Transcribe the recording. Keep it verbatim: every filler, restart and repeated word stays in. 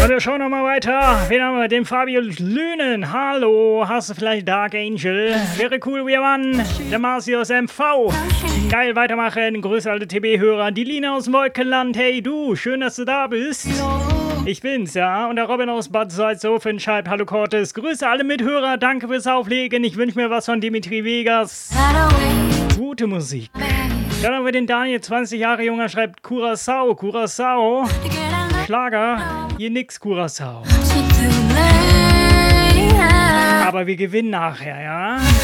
Und wir schauen nochmal weiter. Wen haben wir? Den Fabio Lünen. Hallo, hast du vielleicht Dark Angel? Wäre cool, wir waren. Der Marcius M V. Geil, weitermachen. Grüße alle T B-Hörer. Die Lina aus Wolkenland. Hey du, schön, dass du da bist. Ich bin's, ja. Und der Robin aus Bad Salzhofen schreibt, hallo Cortes. Grüße alle Mithörer. Danke fürs Auflegen. Ich wünsche mir was von Dimitri Vegas. Gute Musik. Dann haben wir den Daniel, zwanzig Jahre junger, schreibt Curaçao, Curaçao. Schlager, hier nix Curaçao. Aber wir gewinnen nachher, ja?